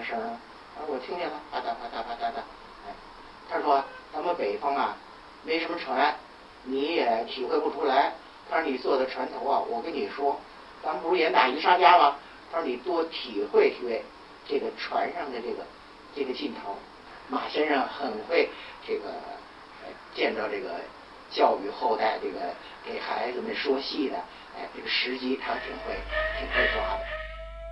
声啊？我听见了，啪嗒啪嗒啪嗒的。哎，他说咱们北方啊，没什么船，你也体会不出来。他说你坐在船头啊，我跟你说，咱们不是演打渔杀家吗？他说你多体会体会这个船上的这个劲头。马先生很会这个见到这个教育后代，这个给孩子们说戏的，哎，这个时机他挺会抓的。